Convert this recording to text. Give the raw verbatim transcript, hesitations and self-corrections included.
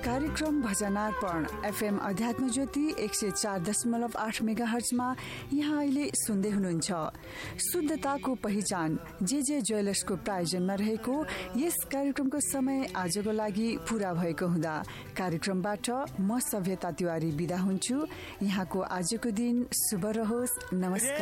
कार्यक्रम भजनार्पण एफएम अध्यात्म ज्योति एक सय चार दशमलव आठ मेगा हर्जमा यहाँ अहिले सुन्दै हुनुहुन्छ। शुद्धताको पहिचान जे जे ज्वेलर्सको प्रायोजनमा रहेको यस कार्यक्रमको समय आजको लागि पूरा भएको हुँदा कार्यक्रमबाट म सभ्यता तिवारी बिदा हुन्छु। यहाँको आजको दिन शुभ रहोस्। नमस्कार।